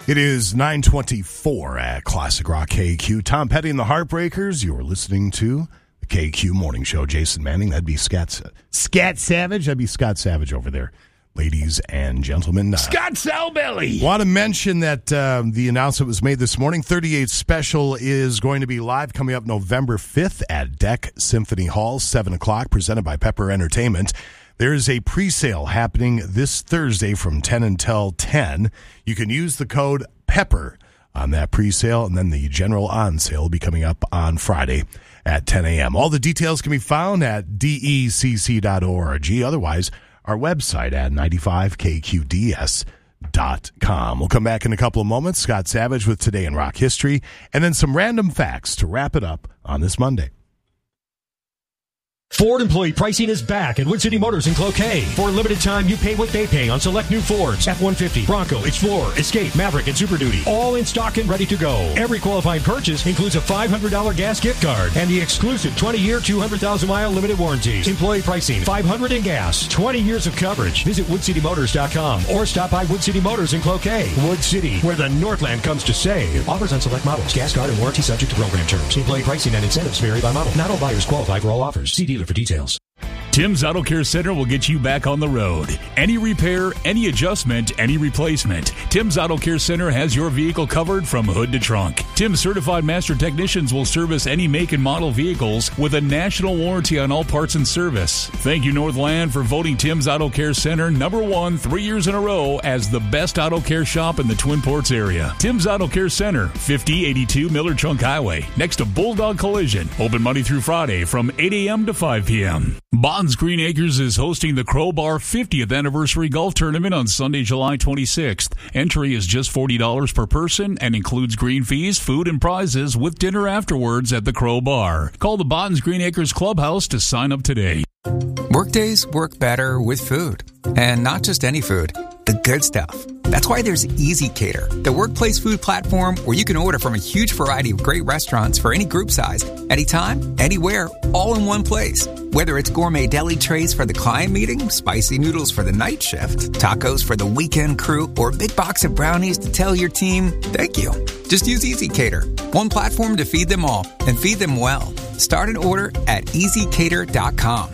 It is 9:24 at Classic Rock KQ. Tom Petty and the Heartbreakers. You're listening to the KQ Morning Show. Jason Manning, that'd be Scat Savage. That'd be Scott Savage over there, ladies and gentlemen. Scott Salbelly. Want to mention that the announcement was made this morning. 38 Special is going to be live coming up November 5th at Deck Symphony Hall, 7 o'clock, presented by Pepper Entertainment. There's a pre-sale happening this Thursday from 10 until 10. You can use the code PEPPER on that pre-sale, and then the general on-sale will be coming up on Friday at 10 a.m. All the details can be found at decc.org. Otherwise, our website at 95kqds.com. We'll come back in a couple of moments. Scott Savage with Today in Rock History, and then some random facts to wrap it up on this Monday. Ford employee pricing is back at Wood City Motors in Cloquet. For a limited time, you pay what they pay on select new Fords, F-150, Bronco, Explorer, Escape, Maverick, and Super Duty. All in stock and ready to go. Every qualifying purchase includes a $500 gas gift card and the exclusive 20-year, 200,000-mile limited warranties. Employee pricing, $500 in gas, 20 years of coverage. Visit WoodCityMotors.com or stop by Wood City Motors in Cloquet. Wood City, where the Northland comes to save. Offers on select models. Gas card and warranty subject to program terms. Employee pricing and incentives vary by model. Not all buyers qualify for all offers. See dealer for details. Tim's Auto Care Center will get you back on the road. Any repair, any adjustment, any replacement. Tim's Auto Care Center has your vehicle covered from hood to trunk. Tim's certified master technicians will service any make and model vehicles with a national warranty on all parts and service. Thank you, Northland, for voting Tim's Auto Care Center #1 3 years in a row as the best auto care shop in the Twin Ports area. Tim's Auto Care Center, 5082 Miller Trunk Highway, next to Bulldog Collision. Open Monday through Friday from 8 a.m. to 5 p.m. Bonds Green Acres is hosting the Crowbar 50th Anniversary Golf Tournament on Sunday, July 26th. Entry is just $40 per person and includes green fees, food, and prizes with dinner afterwards at the Crowbar. Call the Bonds Green Acres Clubhouse to sign up today. Workdays work better with food. And not just any food, the good stuff. That's why there's Easy Cater, the workplace food platform where you can order from a huge variety of great restaurants for any group size, anytime, anywhere, all in one place. Whether it's gourmet deli trays for the client meeting, spicy noodles for the night shift, tacos for the weekend crew, or a big box of brownies to tell your team, thank you. Just use Easy Cater, one platform to feed them all and feed them well. Start an order at easycater.com.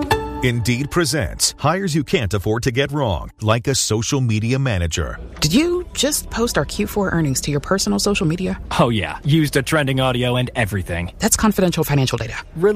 Indeed presents hires you can't afford to get wrong, like a social media manager. Did you just post our Q4 earnings to your personal social media? Oh yeah, used a trending audio and everything. That's confidential financial data.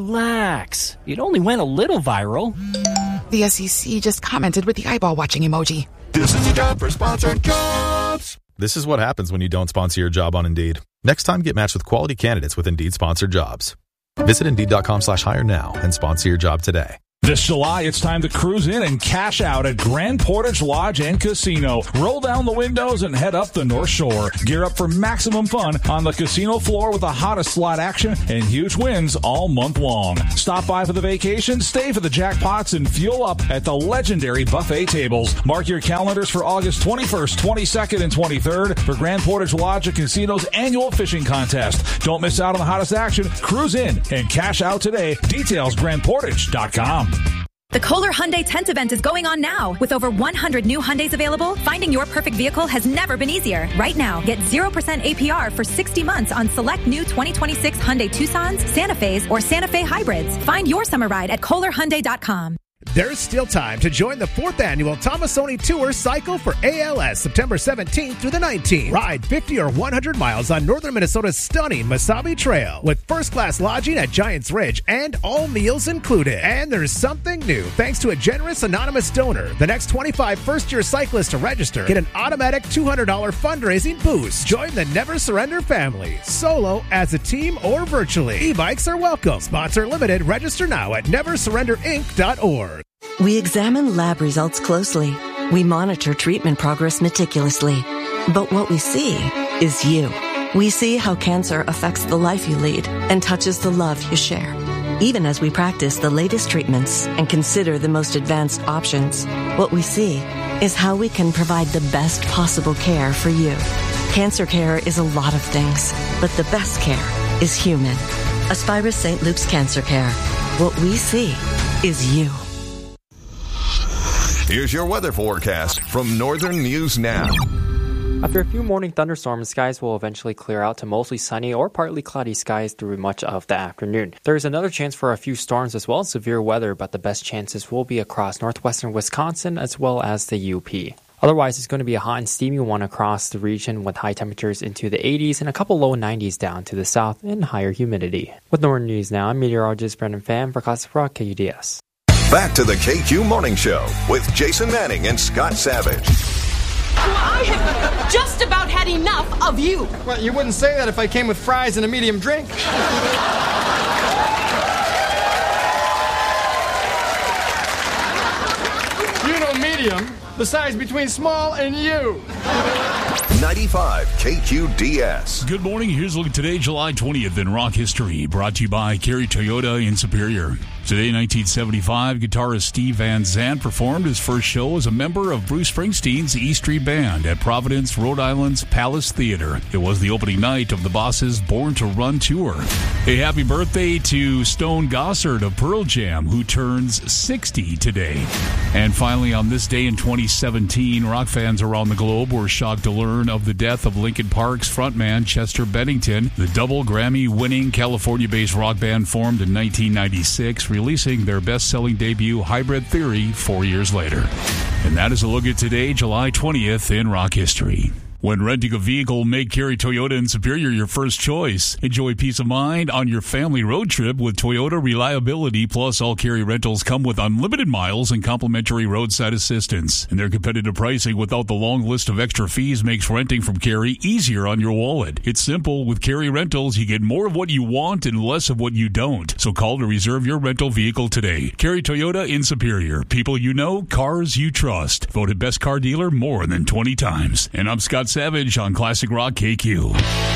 Relax. It only went a little viral. The SEC just commented with the eyeball watching emoji. This is a job for sponsored jobs. This is what happens when you don't sponsor your job on Indeed. Next time, get matched with quality candidates with Indeed sponsored jobs. Visit Indeed.com/hire now and sponsor your job today. This July, it's time to cruise in and cash out at Grand Portage Lodge and Casino. Roll down the windows and head up the North Shore. Gear up for maximum fun on the casino floor with the hottest slot action and huge wins all month long. Stop by for the vacation, stay for the jackpots, and fuel up at the legendary buffet tables. Mark your calendars for August 21st, 22nd, and 23rd for Grand Portage Lodge and Casino's annual fishing contest. Don't miss out on the hottest action. Cruise in and cash out today. Details, grandportage.com. The Kohler Hyundai Tent event is going on now. With over 100 new Hyundais available, finding your perfect vehicle has never been easier. Right now, get 0% APR for 60 months on select new 2026 Hyundai Tucsons, Santa Fe's, or Santa Fe hybrids. Find your summer ride at KohlerHyundai.com. There's still time to join the 4th annual Tomasoni Tour Cycle for ALS, September 17th through the 19th. Ride 50 or 100 miles on northern Minnesota's stunning Mesabi Trail with first-class lodging at Giants Ridge and all meals included. And there's something new. Thanks to a generous anonymous donor, the next 25 first-year cyclists to register get an automatic $200 fundraising boost. Join the Never Surrender family, solo, as a team, or virtually. E-bikes are welcome. Sponsor limited. Register now at neversurrenderinc.org. We examine lab results closely. We monitor treatment progress meticulously. But what we see is you. We see how cancer affects the life you lead and touches the love you share. Even as we practice the latest treatments and consider the most advanced options, what we see is how we can provide the best possible care for you. Cancer care is a lot of things, but the best care is human. Aspirus St. Luke's Cancer Care. What we see is you. Here's your weather forecast from Northern News Now. After a few morning thunderstorms, skies will eventually clear out to mostly sunny or partly cloudy skies through much of the afternoon. There is another chance for a few storms as well as severe weather, but the best chances will be across northwestern Wisconsin as well as the UP. Otherwise, it's going to be a hot and steamy one across the region with high temperatures into the 80s and a couple low 90s down to the south and higher humidity. With Northern News Now, I'm meteorologist Brendan Pham for Classic Rock KUDS. Back to the KQ Morning Show with Jason Manning and Scott Savage. Well, I have just about had enough of you. Well, you wouldn't say that if I came with fries and a medium drink. You know medium, the size between small and you. 95 KQDS. Good morning. Here's a look at today, July 20th in rock history, brought to you by Kerry Toyota in Superior. Today, 1975, guitarist Steve Van Zandt performed his first show as a member of Bruce Springsteen's E Street Band at Providence, Rhode Island's Palace Theater. It was the opening night of the Boss's Born to Run tour. A happy birthday to Stone Gossard of Pearl Jam, who turns 60 today. And finally, on this day in 2017, rock fans around the globe were shocked to learn of the death of Linkin Park's frontman Chester Bennington. The double Grammy-winning California-based rock band formed in 1996, releasing their best-selling debut, Hybrid Theory, 4 years later. And that is a look at today, July 20th, in rock history. When renting a vehicle, make Kerry Toyota in Superior your first choice. Enjoy peace of mind on your family road trip with Toyota Reliability. Plus, all Kerry rentals come with unlimited miles and complimentary roadside assistance. And their competitive pricing without the long list of extra fees makes renting from Kerry easier on your wallet. It's simple. With Kerry Rentals, you get more of what you want and less of what you don't. So call to reserve your rental vehicle today. Kerry Toyota in Superior. People you know, cars you trust. Voted best car dealer more than 20 times. And I'm Scott Savage on Classic Rock KQ.